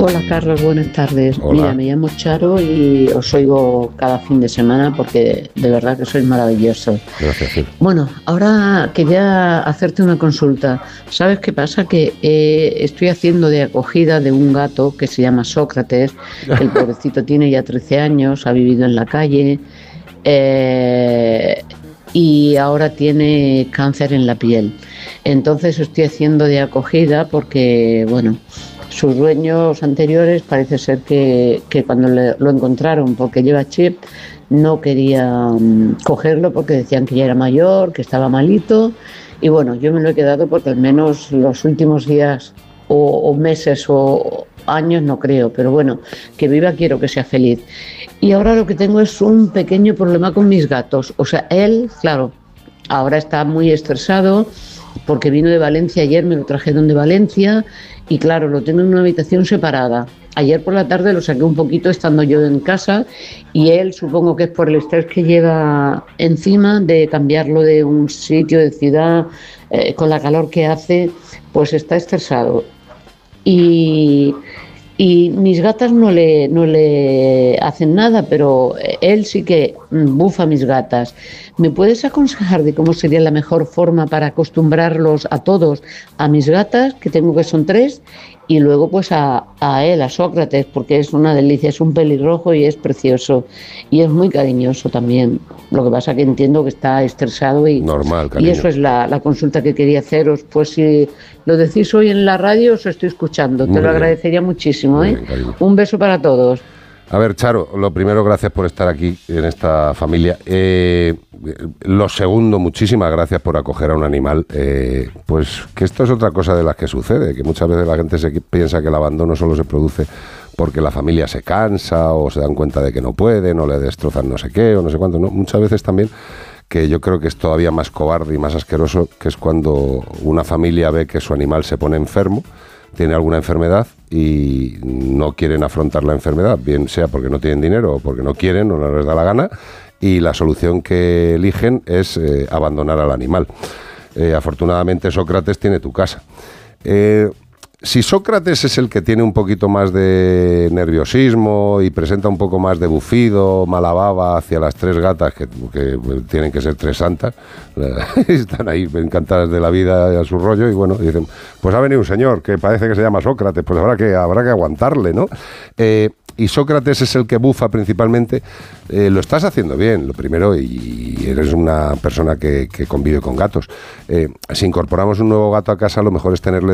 Hola Carlos, buenas tardes. Hola. Mira, me llamo Charo y os oigo cada fin de semana porque de verdad que sois maravillosos. Gracias, sí. Bueno, ahora quería hacerte una consulta. ¿Sabes qué pasa? Que estoy haciendo de acogida de un gato que se llama Sócrates, que el pobrecito tiene ya 13 años, ha vivido en la calle y ahora tiene cáncer en la piel. Entonces estoy haciendo de acogida porque, bueno, sus dueños anteriores parece ser que cuando lo encontraron, porque lleva chip, no querían cogerlo porque decían que ya era mayor, que estaba malito. Y bueno, yo me lo he quedado porque al menos los últimos días o meses o años no creo, pero bueno, que viva, quiero que sea feliz. Y ahora lo que tengo es un pequeño problema con mis gatos. O sea, él, claro, ahora está muy estresado porque vino de Valencia ayer, me lo trajeron de Valencia y claro, lo tengo en una habitación separada. Ayer por la tarde lo saqué un poquito estando yo en casa y él, supongo que es por el estrés que lleva encima de cambiarlo de un sitio de ciudad, con la calor que hace, pues está estresado. Y, y mis gatas no le hacen nada, pero él sí que bufa a mis gatas. ¿Me puedes aconsejar de cómo sería la mejor forma para acostumbrarlos a todos, a mis gatas, que tengo que son 3, y luego pues a él, a Sócrates, porque es una delicia, es un pelirrojo y es precioso y es muy cariñoso también? Lo que pasa que entiendo que está estresado y Normal, cariño. y eso es la consulta que quería haceros. Pues si lo decís hoy en la radio, os estoy escuchando. Muy Te lo bien. agradecería muchísimo. Muy bien, cariño. Un beso para todos. A ver, Charo, lo primero, gracias por estar aquí en esta familia. Lo segundo, muchísimas gracias por acoger a un animal. Pues que esto es otra cosa de las que sucede, que muchas veces la gente piensa que el abandono solo se produce porque la familia se cansa o se dan cuenta de que no pueden o le destrozan no sé qué o no sé cuánto. No, muchas veces también, que yo creo que es todavía más cobarde y más asqueroso, que es cuando una familia ve que su animal se pone enfermo, tiene alguna enfermedad y no quieren afrontar la enfermedad, bien sea porque no tienen dinero o porque no quieren o no les da la gana, y la solución que eligen es abandonar al animal. Afortunadamente Sócrates tiene tu casa. Si Sócrates es el que tiene un poquito más de nerviosismo y presenta un poco más de bufido, mala baba hacia las 3 gatas, que tienen que ser 3 santas, están ahí encantadas de la vida y a su rollo, y bueno, dicen, pues ha venido un señor que parece que se llama Sócrates, pues habrá que aguantarle, ¿no? Y Sócrates es el que bufa principalmente. Lo estás haciendo bien, lo primero, y eres una persona que convive con gatos. Si incorporamos un nuevo gato a casa, lo mejor es tenerle